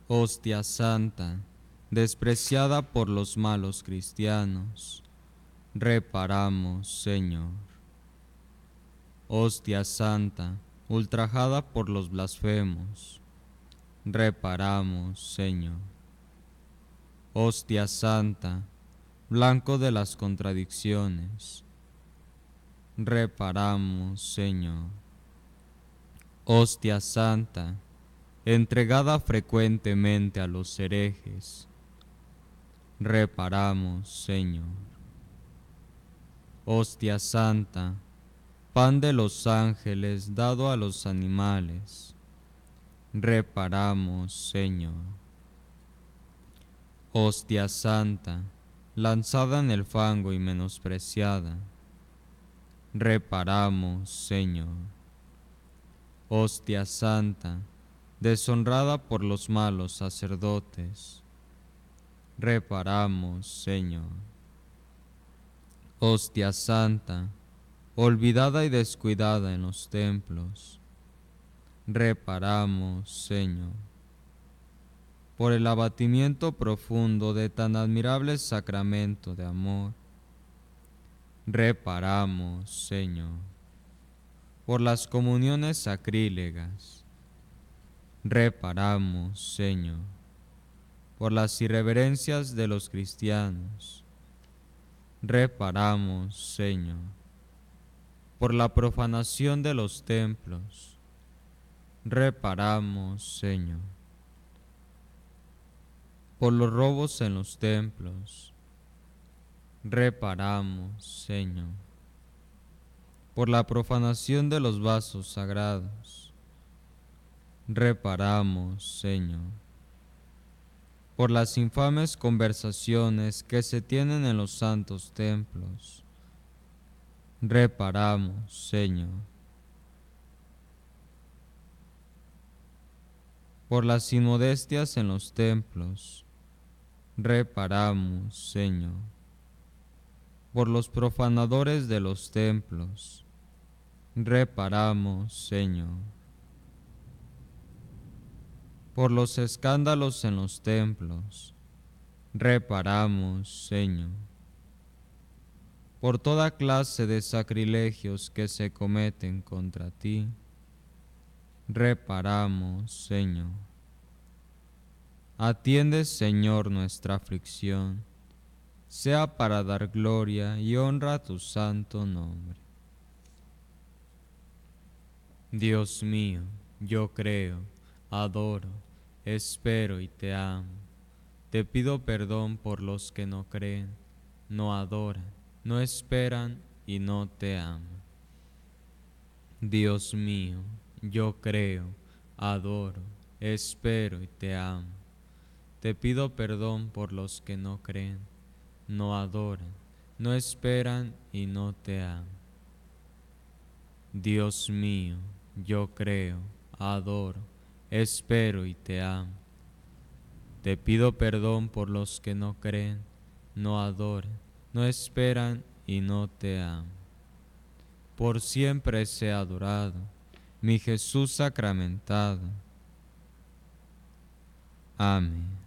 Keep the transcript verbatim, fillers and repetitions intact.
Hostia santa, despreciada por los malos cristianos, reparamos, Señor. Hostia santa, ultrajada por los blasfemos, reparamos, Señor. Hostia santa, blanco de las contradicciones, reparamos, Señor. Hostia santa, entregada frecuentemente a los herejes, reparamos, Señor. Hostia santa, pan de los ángeles dado a los animales, reparamos, Señor. Hostia santa, lanzada en el fango y menospreciada, reparamos, Señor. Hostia santa, deshonrada por los malos sacerdotes, reparamos, Señor. Hostia santa, olvidada y descuidada en los templos, reparamos, Señor. Por el abatimiento profundo de tan admirable sacramento de amor, reparamos, Señor. Por las comuniones sacrílegas, reparamos, Señor. Por las irreverencias de los cristianos, reparamos, Señor. Por la profanación de los templos, reparamos, Señor. Por los robos en los templos, reparamos, Señor. Por la profanación de los vasos sagrados, reparamos, Señor. Por las infames conversaciones que se tienen en los santos templos, reparamos, Señor. Por las inmodestias en los templos, reparamos, Señor. Por los profanadores de los templos, reparamos, Señor. Por los escándalos en los templos, reparamos, Señor. Por toda clase de sacrilegios que se cometen contra ti, reparamos, Señor. Atiende, Señor, nuestra aflicción, sea para dar gloria y honra a tu santo nombre. Dios mío, yo creo, adoro, espero y te amo. Te pido perdón por los que no creen, no adoran, no esperan y no te aman. Dios mío, yo creo, adoro, espero y te amo. Te pido perdón por los que no creen, no adoran, no esperan y no te aman. Dios mío, yo creo, adoro, espero y te amo. Te pido perdón por los que no creen, no adoran, no esperan y no te aman. Por siempre sea adorado, mi Jesús sacramentado. Amén.